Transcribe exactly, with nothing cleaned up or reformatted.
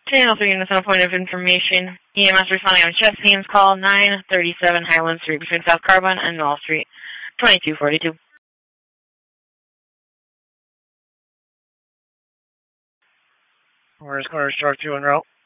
Channel three units on a point of information. E M S responding on chest pains call nine thirty-seven Highland Street between South Carbon and Knoll Street, twenty-two forty-two. Where's Corner Store two en route?